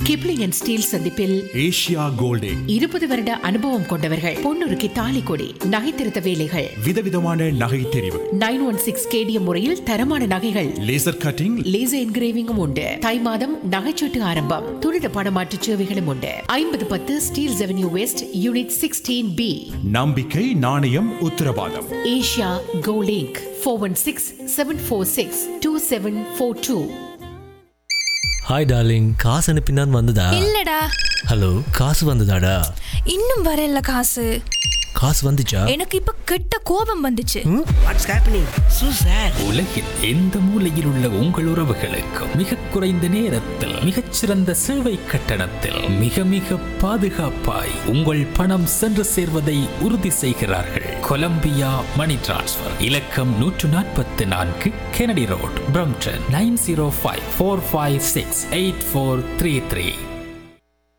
Kipling and Steeles சந்திப்பில் Asia Golding 20 வருட அனுபவம் கொண்டவர்கள். பொன்னுருக்கு தாலி கொடி, நகை திருத்த வேலைகள், விதவிதமான நகை தெரிவு, 916 கேடிஎம் முறையில் தரமான நகைகள், லேசர் கட்டிங், லேசர் என்கிரேவிங்கும் உண்டு. தை மாதம் நகைச்சீட்டு ஆரம்பம். துரித பணமாற்று சேவைகளும் உண்டு. 5010 Steeles avenue west, unit 16B. நம்பிக்கை நாணயம் உத்தரவாதம். Asia Golding 416-746-2742. ஹாய் டார்லிங், காசு அனுப்பினான் வந்ததா? இல்லடா. ஹலோ, காசு வந்ததாடா? இன்னும் வரல காசு. காசு வந்துச்சா? எனக்கு இப்ப கெட்ட கோபம் வந்துச்சு. What's happening so sir. உலகில் எந்த மூலையில் உள்ள உங்கள் உறவுகளுக்கும் மிக குறைந்த நேரத்தில் மிகச்சிறந்த சேவை கட்டணத்தில் மிக மிக பாதுகாப்பாய் உங்கள் பணம் சென்று சேர்வதை உறுதி செய்கிறார்கள். கொலம்பியா மணி டிரான்ஸ்ஃபர் இலக்கம் 144 கெனடி ரோட், பிரம்டன் 905-456-8433.